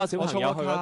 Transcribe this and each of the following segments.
小朋友去嗰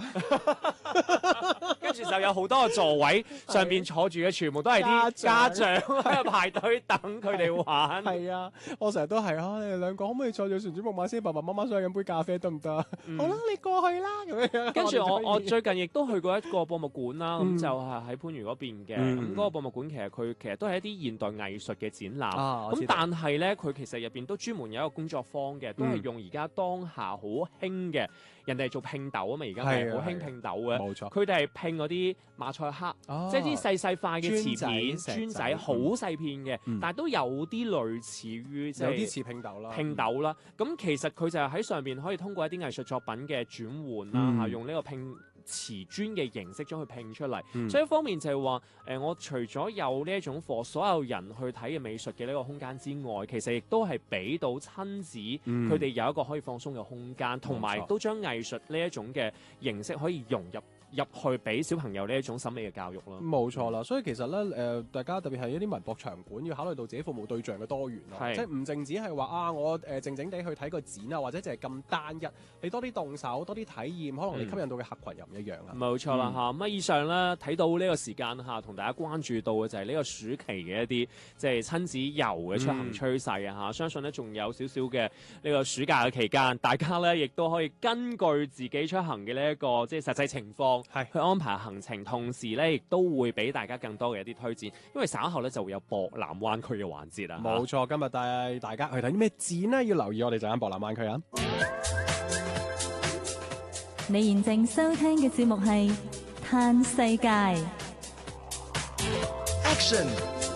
度，跟住就有好多個座位，上邊坐住嘅全部都係啲家長喺度排隊等佢哋玩。 係啊，我成日都係啊，你哋兩個可唔可以坐住旋轉木馬先？爸爸媽媽想飲杯咖啡得唔得？好啦，你過去啦咁樣。 跟住我最近亦都去過一個博物館啦，咁就係喺番禺嗰邊嘅。咁嗰個博物館其實都係一啲現代藝術嘅展覽。咁但係咧，佢其實入邊都專門有一個工作坊嘅，都係用而家當下好興嘅。人哋係做拼豆啊嘛，而家係好興拼豆嘅，冇錯。佢哋係拼嗰啲馬賽克，即係啲細細塊嘅瓷片、磚仔，好細片嘅，但係都有啲類似於有啲似拼豆啦。拼豆啦，咁其實佢就係喺上邊可以通過一啲藝術作品嘅轉換啦，用呢個拼瓷磚嘅形式將佢拼出嚟。所以一方面就係話，我除咗有呢一種課所有人去睇嘅美術嘅呢個空間之外，其實亦都係俾到親子佢哋有一個可以放鬆嘅空間，同埋都將藝術呢一種嘅形式可以融入去俾小朋友呢一種審美嘅教育咯。冇錯啦，所以其實咧大家特別係一啲文博場館要考慮到自己服務對象嘅多元咯，即係唔淨止係話我靜靜地去睇個展啊，或者淨係咁單一，你多啲動手，多啲體驗，可能你吸引到嘅客群又唔一樣啊。冇錯啦嚇，咁以上咧睇到呢個時間嚇，同大家關注到嘅就係呢個暑期嘅一啲即係親子遊嘅出行趨勢啊嚇，相信咧仲有少少嘅呢個暑假嘅期間，大家咧亦都可以根據自己出行嘅呢一個即係實際情況。去安排行程，同時咧亦都會俾大家更多嘅一啲推薦，因為稍後咧就會有博覽灣區嘅環節啦。冇錯，今日帶大家去睇啲咩展呢？要留意我哋陣間博覽灣區啊！ 你現正收聽嘅節目係《嘆世界》。 Action！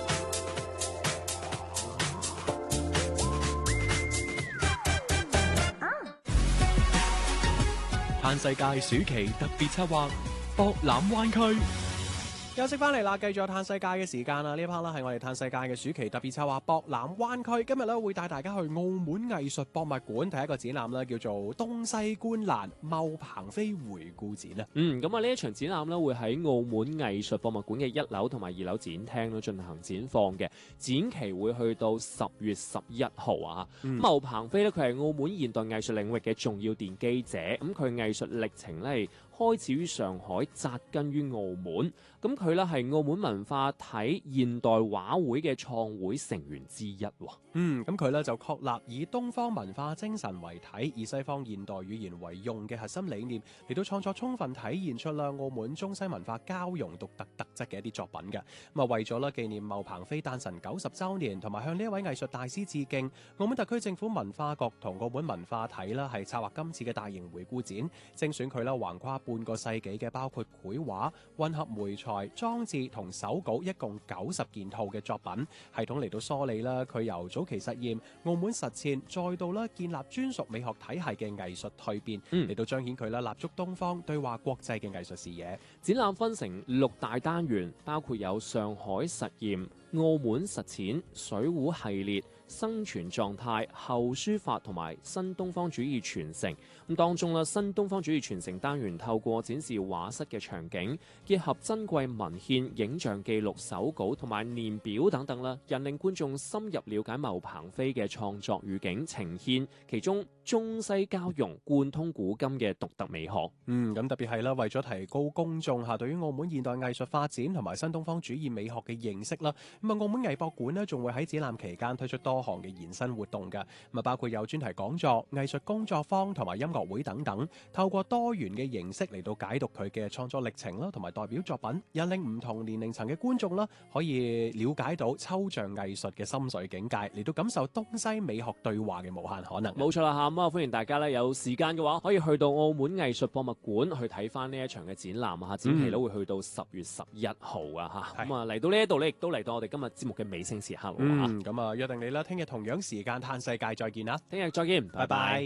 嘆世界暑期特別策劃博覽灣區。 休息翻嚟啦，繼續有嘆世界嘅時間啦。呢一 part 啦係我哋嘆世界嘅暑期特別策劃博覽灣區。今日咧會帶大家去澳門藝術博物館睇一個展覽啦，叫做東西觀瀾茂鵬飛回顧展啊。咁啊呢一場展覽咧會喺澳門藝術博物館嘅1樓同埋2樓展廳咧進行展放嘅，展期會去到10月11號啊。茂鵬飛咧佢係澳門現代藝術領域嘅重要奠基者，咁佢藝術歷程咧開始於上海，扎根於澳門。咁佢咧係澳門文化體現代畫會嘅創會成員之一。咁佢咧就確立以東方文化精神為體，以西方現代語言為用嘅核心理念嚟到創作，充分體現出啦澳門中西文化交融獨特特質嘅一啲作品嘅。咁啊為咗啦紀念茂鵬飛誕辰90週年，同埋向呢一位藝術大師致敬，澳門特區政府文化局同澳門文化體啦係策劃今次嘅大型回顧展，精選佢啦橫跨半個世紀嘅包括繪畫、混合媒材、裝置同手稿一共90件套嘅作品，系統嚟到梳理啦佢由早期實驗、澳門實踐，再到啦建立專屬美學體系嘅藝術蛻變，嚟到彰顯佢啦立足東方、對話國際嘅藝術視野。展覽分成6大單元，包括有上海實驗、澳門實踐、水壺系列、生存狀態、後書法同埋新東方主義傳承。咁當中啦，新東方主義傳承單元透過展示畫室嘅場景，結合珍貴文獻、影像記錄、手稿同埋年表等等啦，引領觀眾深入了解茂鵬飛嘅創作語境，呈現其中中西交融、貫通古今嘅獨特美學。咁特別係啦，為咗提高公眾對於澳門現代藝術發展同埋新東方主義美學嘅認識啦，咁啊澳門藝博館呢仲會喺展覽期間推出多項嘅延伸活動嘅，咁啊包括有專題講座、藝術工作坊同埋音樂會等等，透過多元嘅形式嚟到解讀佢嘅創作歷程啦，同埋代表作品，引領唔同年齡層嘅觀眾啦，可以了解到抽象藝術嘅深邃境界，嚟到感受東西美學對話嘅無限可能。冇錯啦嚇，咁啊歡迎大家咧有時間嘅話，可以去到澳門藝術博物館去睇翻呢一場嘅展覽啊，展期都會去到10月11號啊嚇。咁啊嚟到呢一度咧，亦都嚟到我哋今日節目嘅尾聲時刻啦。咁啊約定你啦，聽日同樣時間嘆世界再見啦，聽日再見，拜拜。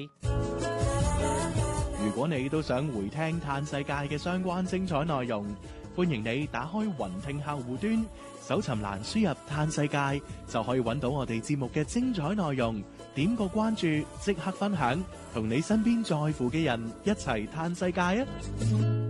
如果你都想回聽嘆世界嘅相關精彩內容，歡迎你打開雲聽客戶端，搜尋欄輸入嘆世界，就可以揾到我哋節目嘅精彩內容。點個關注，即刻分享，同你身邊在乎嘅人一齊嘆世界啊！